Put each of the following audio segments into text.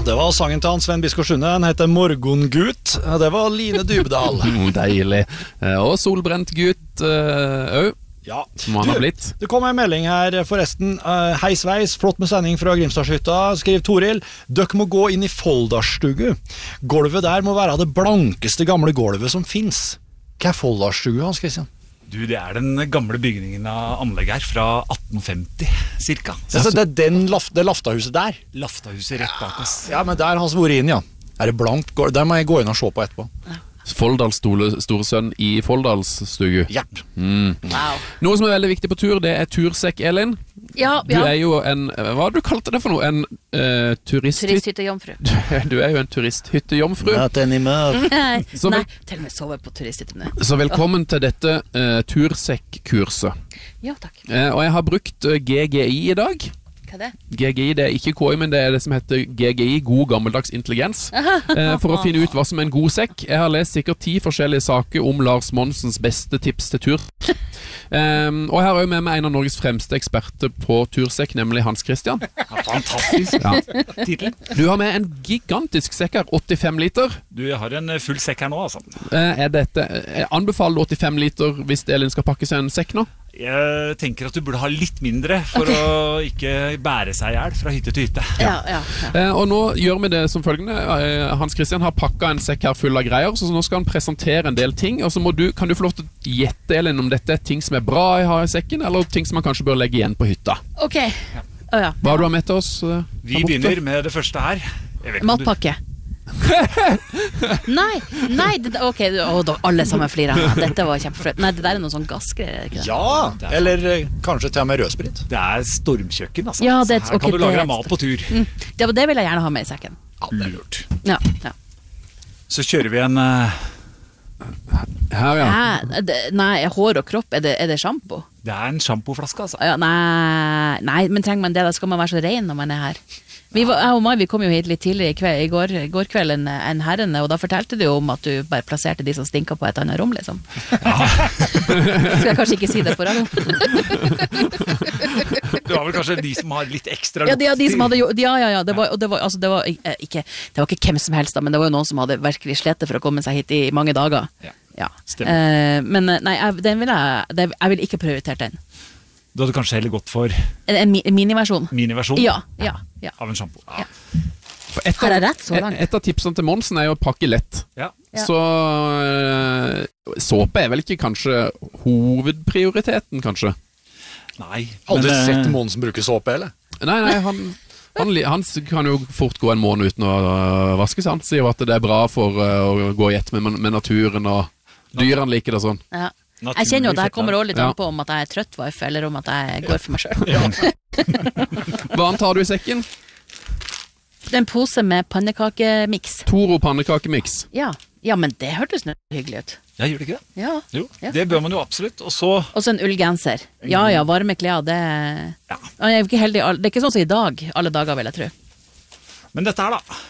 det var sangen til Sven Biskår Sunde. Den heter Morgongut. Det var Line Dybdahl. Deilig. Og solbrent gutt Ja. som han har blitt. Det kom en melding her forresten. Hei Sveis, flott med sending fra Grimstadshytta. Skriv Toril, dere må gå inn i Folldalsstugu. Gulvet der må være det blankeste gamle gulvet som finnes. Hva Folldalsstugu, Hans Christian? Du, det den gamle bygningen av anlegg her fra 1850 cirka. Så det det laftahuset der? Laftahuset rett bak oss. Ja, men der har han vært inn, ja. Det blankt gulv? Der må jeg gå inn og se på etterpå. Folldals store sønn i Folldalsstugu. Jepp. Wow. Noe som er veldig viktig på tur, det tursekk, Elin. Ja, Du er jo en, hva du kalte det for noe? En turisthyttejomfru. Du er jo en turisthyttejomfru. Nei, Så vel- til og med sove på turisthyttene. Så velkommen til dette tursekk-kurset. Ja, takk. Og jeg har brukt GGI i dag. Hva det? GGI, det ikke KI, men det det som heter GGI, god gammeldags intelligens, for å finne ut hva som en god sekk. Jeg har lest sikkert 10 forskjellige saker om Lars Monsens beste tips til tur. Og jeg har også med meg en av Norges fremste eksperter på tursekk, nemlig Hans Christian. Ja, fantastisk titel. Du har med en gigantisk sekk her, 85 liter. Du, jeg har en full sekk her nå, altså. Jeg anbefaler 85 liter hvis Elin skal pakke seg en sekk nå. Jeg tenker at du burde ha litt mindre for å ikke bære seg i hjel fra hytte til hytte. Ja. Og nå gjør vi det som følgende. Hans Christian har pakket en sekk her full av greier, så nå skal han presentere en del ting, og så kan du få lov til å gjette, Elin, om dette ting som er bra jeg har i sekken, eller ting som man kanskje bør legge igjen på hytta. Ok. Ja. Hva har du med til oss? Vi begynner med det første her. Jeg vet ikke om du- Matpakke. Nei, ok, alle sammen flirer. Dette var kjempefløyt. Nei, det der noe sånn gassgreier, ikke det? Ja, eller kanskje til og med rødsprit. Det stormkjøkken, altså. Ja, Så her kan du lage deg mat på tur. Det vil jeg gjerne ha med i sekken. Ja, det lurt. Ja. Så kjører vi en Her, ja. Nei, hår og kropp, er det shampoo? Det en sjampoflaske, altså. Ja, nei, men trenger man det? Da skal man være så ren når man er her. Jeg og Mai, vi kom jo hit litt tidlig i går kveld enn herrene, og da fortalte du jo om at du bare plasserte de som stinker på et annet rom, liksom. Ja. Skal jeg kanskje ikke si det på radio? Det var vel kanskje de som har litt ekstra lukt. Ja, de som hadde jo, ja. Det var ikke hvem som helst da, men det var jo noen som hadde virkelig slettet for å komme seg hit i mange dager. Ja. Men nei, jeg vil ikke prioritere den. Du hadde kanskje heller gått for en miniversjon. Miniversjon? Ja. Av en shampoo. Ja. Et av tipsene til Monsen er jo å pakke lett. Ja. Så såpe er vel ikke kanskje hovedprioriteten, kanskje? Nei. Aldri sett Monsen bruke såpe, eller? Nei, han kan jo fort gå en måned uten å vaske seg. Han sier jo at det er bra for å gå i ett med naturen, og dyrene liker det sånn. Ja. Jeg kjenner jo at det her kommer også litt an på om at jeg er trøtt wife, eller om at jeg går for meg selv. Hva tar du i sekken? Det er en pose med pannekakemix. Toro pannekakemix. Ja, men det hørtes noe hyggelig ut. Ja, gjør det ikke det? Ja. Jo, det bør man jo absolutt. Og så en ullgenser. Ja, varme klær, det er ikke heldig. Det er ikke sånn som i dag, alle dager vil jeg tro. Men dette her da?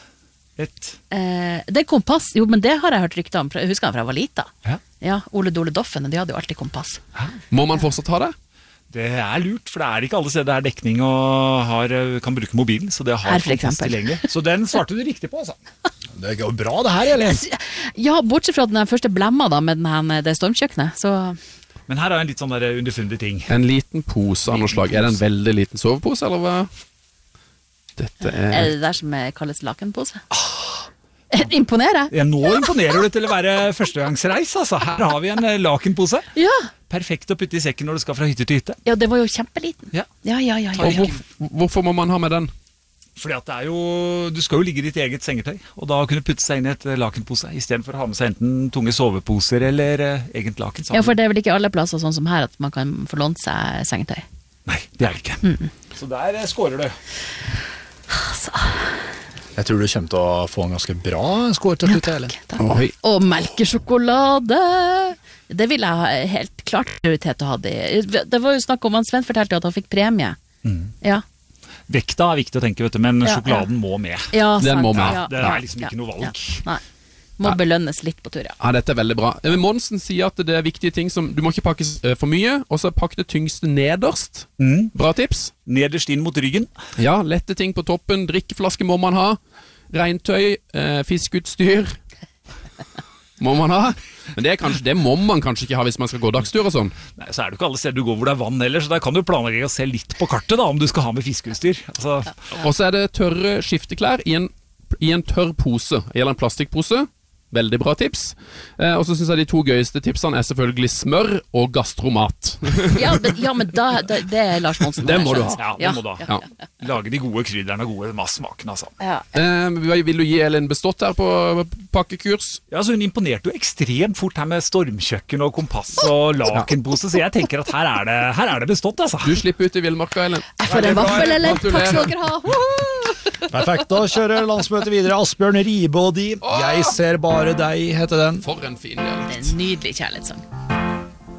Det er kompass. Jo, men det har jeg hørt rykter om. Jeg husker han fra jeg var lita. Ja, Ole Dole Doffen, de hadde jo alltid kompass. Må man fortsatt ha det? Det lurt, for det ikke alle steder det dekning og kan bruke mobilen, så det har kompass tilgjengelig. Så den svarte du riktig på, altså. Det går bra det her, Elin. Ja, bortsett fra den første blemma da, med det stormkjøkkenet, så... Men her en litt sånn der underfundig ting. En liten pose av noe slag. Er det en veldig liten sovepose, eller hva? Dette er det der som kalles lakenpose? Imponerer? Ja, nå imponerer du til å være førstegangsreis, altså. Her har vi en lakenpose. Ja. Perfekt å putte i sekken når du skal fra hytte til hytte. Ja, det var jo kjempeliten. Ja. Og hvorfor må man ha med den? Fordi at du skal jo ligge i ditt eget sengetøy, og da kunne putte seg inn i et lakenpose, i stedet for å ha med seg enten tunge soveposer eller egent laken. Ja, for det er vel ikke alle plasser sånn som her at man kan få lånt seg sengetøy? Nei, det det ikke. Så der skårer du. Altså... Jeg tror du kommer til å få en ganske bra skår til slutt, Elin. Takk. Og melkesjokolade! Det vil jeg helt klart prioritet å ha det. Det var jo snakk om, Sven fortalte at han fikk premie. Ja. Vekta viktig å tenke, vet du, men sjokoladen må med. Ja, den må med. Det liksom ikke noe valg. Nei. Må belønnes litt på tur, Ja, dette er veldig bra. Monsen sier at det er viktige ting som du må ikke pakke for mye, og så pakk det tyngste nederst. Bra tips. Nederst inn mot ryggen. Ja, lette ting på toppen. Drikkeflaske må man ha. regntøy, fiskeutstyr. Må man ha? Men det må man kanskje ikke ha hvis man skal gå dagstur og sånn. Nei, så er det ikke alle steder du går hvor det er vann heller, så der kan du planlegge å se litt på kartet da, om du skal ha med fiskeutstyr. Altså. Og så er det tørre skifteklær i en tørr pose, eller en plastikkpose. Veldig bra tips. Og så synes jeg de 2 gøyeste tipsene er selvfølgelig smør og gastromat. ja, men det er Lars Monsen. Det må du ha. Ja, det må du ha. Ja. Lage de gode krydderne, gode massmakene, altså. Ja. Vil du gi Elin bestått her på pakkekurs? Ja, så hun imponerte jo ekstremt fort her med stormkjøkken og kompass og lakenpose, så jeg tenker at her er det bestått, altså. Du slipper ut i villmarka, Elin. Jeg får en vaffel, eller? Takk skal dere ha. Perfekt, da kjører landsmøtet videre. Asbjørn Ribe og de. Jeg ser bare deg, heter den. For en fin Det dialekt. er en nydelig kjærlighetssang.